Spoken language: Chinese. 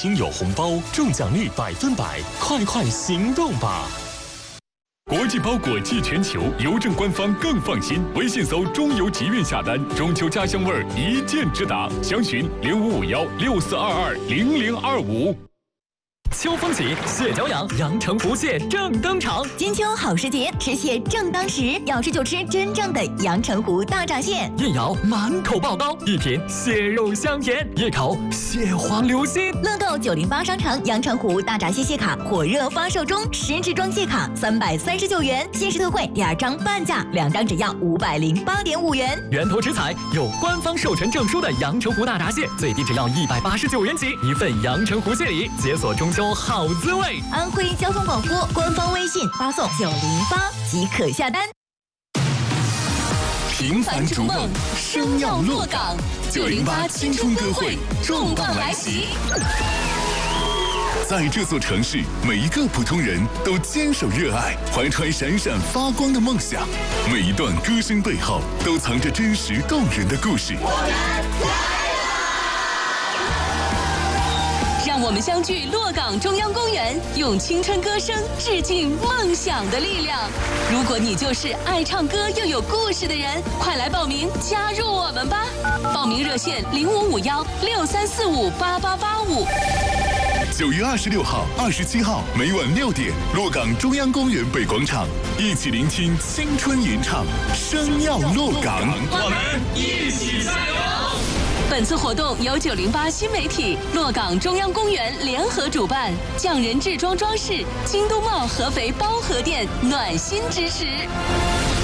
听有红包，中奖率100%，快行动吧！ 国际包裹寄全球，邮政官方更放心。微信搜“中邮集运”下单，中秋家乡味儿一键直达。详询055164220025。 秋风起，蟹脚痒，阳澄湖蟹正登场。 金秋好时节，吃蟹正当时，要吃就吃真正的阳澄湖大闸蟹。 夜咬满口爆膏，一品蟹肉香甜；夜烤蟹黄流心。 乐购908商城阳澄湖大闸蟹蟹卡火热发售中，10支装蟹卡339元，限时特惠第2张半价，2张只要508.5元。 源头直采，有官方授权证书的阳澄湖大闸蟹，最低只要189元起，一份阳澄湖蟹礼，解锁中秋好滋味。 安徽交通广播官方微信发送908即可下单。 平凡逐梦，生要落岗。908青春歌会重磅来袭。在这座城市，每一个普通人都坚守热爱，怀揣闪闪发光的梦想。每一段歌声背后，都藏着真实动人的故事。 让我们相聚洛岗中央公园，用青春歌声致敬梦想的力量。如果你就是爱唱歌又有故事的人，快来报名加入我们吧！报名热线055163458885。 9月26号、27号每晚6点，洛岗中央公园北广场，一起聆听青春吟唱，生要洛岗， 我们一起加油！ 本次活动由908新媒体、洛岗中央公园联合主办，匠人制装装饰、京东茂合肥包河店暖心支持。